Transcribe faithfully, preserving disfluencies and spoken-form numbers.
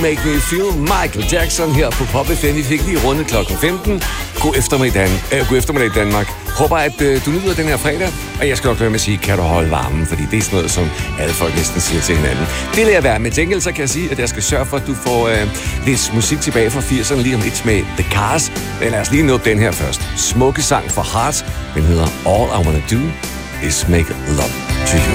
Make Me Feel, Michael Jackson her på Pop F M. Vi fik lige rundet klokken femten. God eftermiddag, øh, god eftermiddag Danmark. Håber, at øh, du nyder den her fredag. Og jeg skal nok være med at sige, kan du holde varmen? Fordi det er sådan noget, som alle folk næsten siger til hinanden. Det lader være. Med tænkel, så kan jeg sige, at jeg skal sørge for, at du får øh, lidt musik tilbage fra firserne lige om lidt med The Cars. Men lad os lige nå den her først. Smukke sang for Heart. Den hedder All I Wanna Do Is Make Love To You.